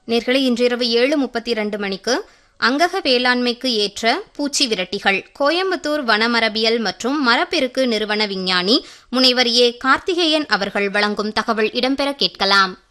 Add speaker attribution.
Speaker 1: நேர்களை இன்றிரவு 7:32 மணிக்கு அங்கக வேளாண்மைக்கு ஏற்ற பூச்சி விரட்டிகள் கோயம்புத்தூர் வனமரபியல் மற்றும் மரப்பெருக்கு நிறுவன விஞ்ஞானி முனைவர் ஏ கார்த்திகேயன் அவர்கள் வழங்கும் தகவல் இடம்பெற கேட்கலாம்.